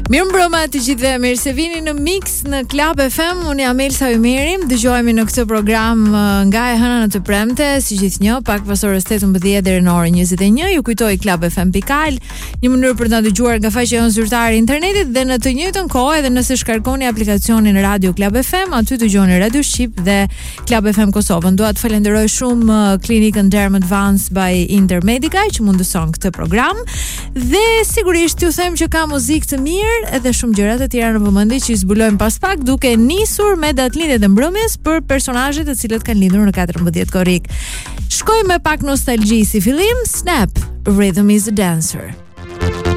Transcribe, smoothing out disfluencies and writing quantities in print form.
Mirëmbrëma të gjithëve, mirë se vini në Mix në Club FM. Unë jam Elsa Ymeri. Dëgjohemi në këtë program nga e hëna në të premte, si gjithnjë, pak pas orës 18 deri në orën 21. Ju kujtoj Club FM.al, një mënyrë për të na dëgjuar nga faqja jonë zyrtare e internetit dhe në të njëjtën kohë edhe nëse shkarkoni aplikacionin Radio Club FM, aty dëgjoni Radio Shqip dhe Club FM Kosovën. Dua të falenderoj shumë klinikën Derm Advance by Intermedica që mundëson këtë program dhe sigurisht ju them që ka muzikë të mirë edhe shumë gjëra të tjera në vëmendje që i zbulojmë pas pak, duke nisur me datëlindjet e mbrëmjes për personazhet të cilët kanë lindur në 14 korrik. Shkojmë me pak nostalgji si fillim. Snap, Rhythm is a Dancer.